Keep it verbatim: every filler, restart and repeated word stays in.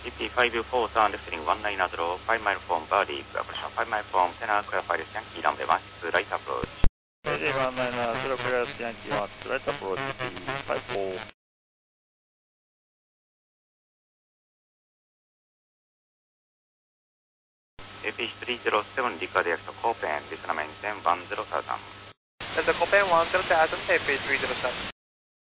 C P five four turn left heading one nine Adro, five mile from Bali, operation five mile from Tenor, clear pilot Yankee, runway one six, right approach. one nine Adro, clear Yankee, one six, right approach, C P five four. A P three zero seven, Rica direct Copen, Vietnam maintain one zero thousand. Delta Copen one zero thousand, A P three zero seven.